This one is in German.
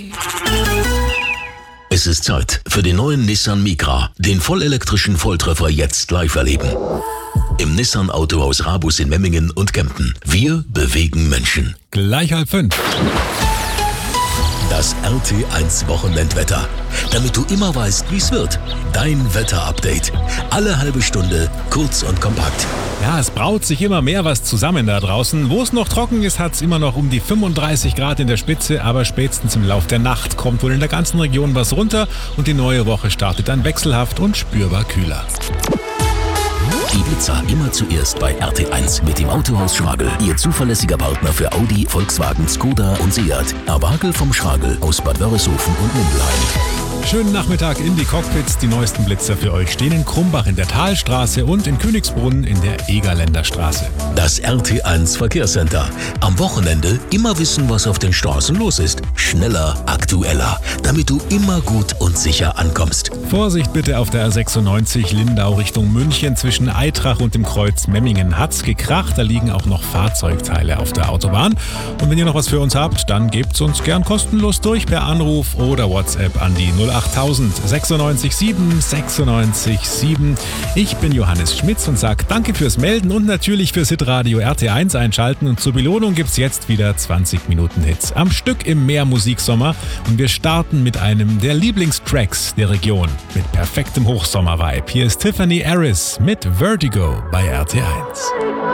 Es ist Zeit für den neuen Nissan Micra, den vollelektrischen Volltreffer jetzt live erleben. Im Nissan Autohaus Rabus in Memmingen und Kempten. Wir bewegen Menschen. Gleich 4:30. Das RT1 Wochenendwetter. Damit du immer weißt, wie es wird. Dein Wetterupdate. Alle halbe Stunde, kurz und kompakt. Ja, es braut sich immer mehr was zusammen da draußen. Wo es noch trocken ist, hat es immer noch um die 35 Grad in der Spitze, aber spätestens im Lauf der Nacht kommt wohl in der ganzen Region was runter und die neue Woche startet dann wechselhaft und spürbar kühler. Ibiza immer zuerst bei RT1 mit dem Autohaus Schragel. Ihr zuverlässiger Partner für Audi, Volkswagen, Skoda und Seat. Erwagel vom Schragel aus Bad Wörishofen und Mindelheim. Schönen Nachmittag in die Cockpits. Die neuesten Blitzer für euch stehen in Krumbach in der Talstraße und in Königsbrunn in der Egerländer Straße. Das RT1 Verkehrscenter. Am Wochenende immer wissen, was auf den Straßen los ist. Schneller, aktueller, damit du immer gut und sicher ankommst. Vorsicht bitte auf der R96 Lindau Richtung München zwischen Aitrach und dem Kreuz Memmingen. Hat's gekracht, da liegen auch noch Fahrzeugteile auf der Autobahn. Und wenn ihr noch was für uns habt, dann gebt's uns gern kostenlos durch per Anruf oder WhatsApp an die 08000 96 7 96 7. Ich bin Johannes Schmitz und sag danke fürs Melden und natürlich fürs Hitradio RT1 einschalten. Und zur Belohnung gibt's jetzt wieder 20 Minuten Hits am Stück im Meermusiksommer. Und wir starten mit einem der Lieblingstracks der Region mit perfektem Hochsommer-Vibe. Hier ist Tiffany Harris mit Vertigo bei RT1.